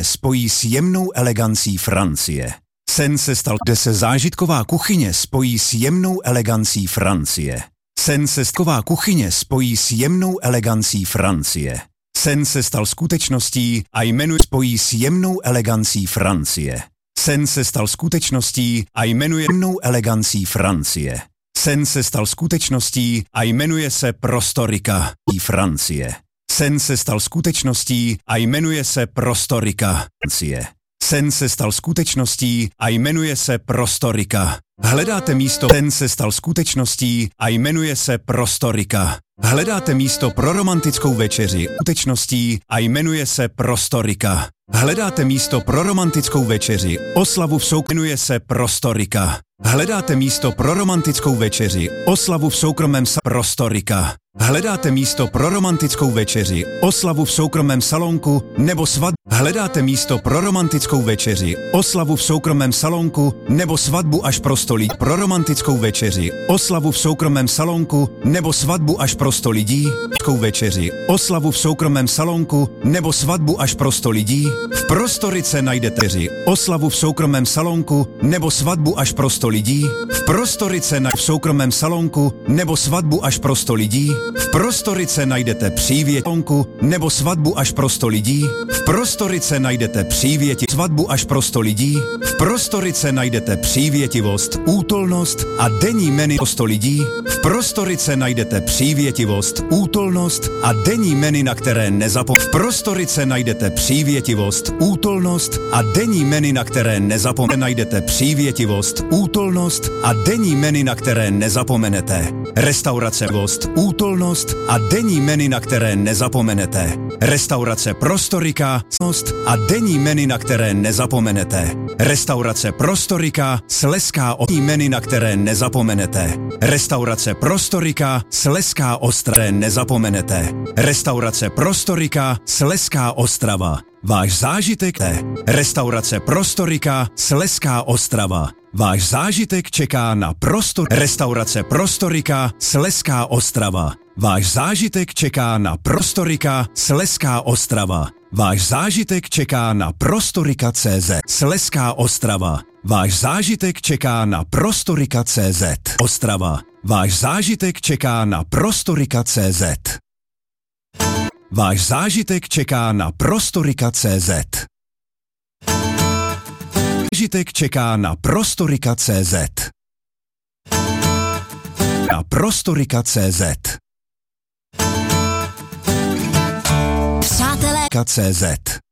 kuchyně spojí s jemnou elegancí Francie. Sen se stal, kde se zážitková kuchyně spojí s jemnou elegancí Francie. Sen se stal kuchyně spojí s jemnou elegancí Francie. Sen se stal skutečností a jmenuje spojí s jemnou elegancí Francie. Sen se stal skutečností a jmenuje jemnou elegancí Francie. Sen se stal skutečností a jmenuje se Prostorika Francie. Sen se stal skutečností a jmenuje se Prostorika Francie. Sen se stal skutečností a jmenuje se Prostorika. Hledáte místo. Sen se stal skutečností a jmenuje se Prostorika. Hledáte místo pro romantickou večeři. Skutečností a jmenuje se Prostorika. Hledáte místo pro romantickou večeři. Oslavu v jmenuje se Prostorika. Hledáte místo pro romantickou večeři. Oslavu v soukromém Prostorika. Hledáte místo pro romantickou večeři. Oslavu v soukromém salonku nebo svatbu. Hledáte místo pro romantickou večeři. Oslavu v soukromém salonku nebo svatbu až pro 100 lidí. Pro romantickou večeři. Oslavu v soukromém salonku nebo svatbu až pro 100 lidí. Večeři. Oslavu v soukromém salonku nebo svatbu až pro 100 lidí. V Prostorice najdete oslavu v soukromém salonku nebo svatbu až pro 100 lidí. V Prostorice v soukromém salonku nebo svatbu až pro 100 lidí. V Prostorice najdete přívětěnku nebo svatbu až pro 100 lidí. V Prostorice najdete přívěti svatbu až pro 100 lidí. V Prostorice najdete přívětivost, útulnost a denní menu pro 100 lidí. V Prostorice najdete přívětivost, útulnost a denní menu, na které nezapomeňte. V Prostorice najdete přívětivost, útulnost a denní menu, na které nezapomenete. Najdete přívětivost, útulnost a denní menu, na které nezapomenete. Restaurace vost, útulnost a denní menu, na které nezapomenete. Restaurace Prostorika a denní menu, na které nezapomenete. Restaurace Prostorika, Slezská menu, na které nezapomenete. Restaurace Prostorika, Slezská Ostrava, nezapomenete. Restaurace Prostorika, Slezská Ostrava. Váš zážitek. Restaurace Prostorika, Slezská Ostrava. Váš zážitek čeká na prostor. Restaurace Prostorika, Slezská Ostrava. Váš zážitek čeká na Prostorika, Slezská Ostrava. Váš zážitek čeká na Prostorika.cz. Slezská Ostrava. Váš zážitek čeká na Prostorika.cz. Ostrava. Váš zážitek čeká na Prostorika.cz. Váš zážitek čeká na Prostorika.cz. Zážitek čeká na Prostorika.cz. Na Prostorika.cz. Přátelé. CZ.